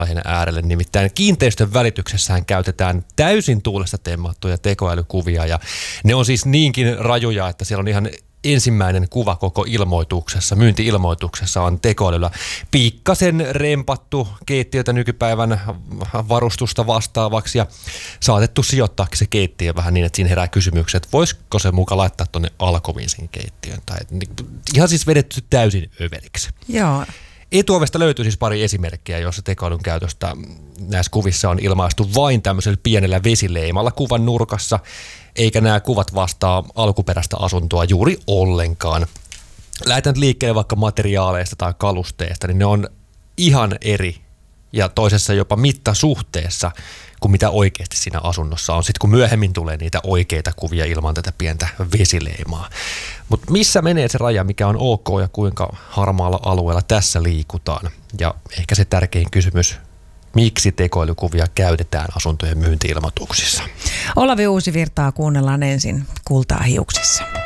aiheen äärelle. Nimittäin kiinteistön välityksessähän käytetään täysin tuulesta temmattuja tekoälykuvia ja ne on siis niinkin rajuja, että siellä on ihan ensimmäinen kuva koko ilmoituksessa, myynti-ilmoituksessa on tekoälyllä pikkasen rempattu keittiötä nykypäivän varustusta vastaavaksi ja saatettu sijoittaakin se keittiö vähän niin, että siinä herää kysymykset, että voisiko se mukaan laittaa tuonne alkoviin sen keittiön. Tai ihan siis vedetty täysin överiksi. Joo. Etuovesta löytyy siis pari esimerkkiä, joissa tekoälyn käytöstä näissä kuvissa on ilmaistu vain tämmöisellä pienellä vesileimalla kuvan nurkassa, eikä nämä kuvat vastaa alkuperäistä asuntoa juuri ollenkaan. Lähdetään liikkeelle vaikka materiaaleista tai kalusteista, niin ne on ihan eri ja toisessa jopa mittasuhteessa kuin mitä oikeasti siinä asunnossa on. Sitten kun myöhemmin tulee niitä oikeita kuvia ilman tätä pientä vesileimaa. Mutta missä menee se raja, mikä on ok ja kuinka harmaalla alueella tässä liikutaan? Ja ehkä se tärkein kysymys, miksi tekoälykuvia käytetään asuntojen myynti-ilmoituksissa? Olavi Uusivirtaa kuunnellaan ensin Kultaa hiuksissa.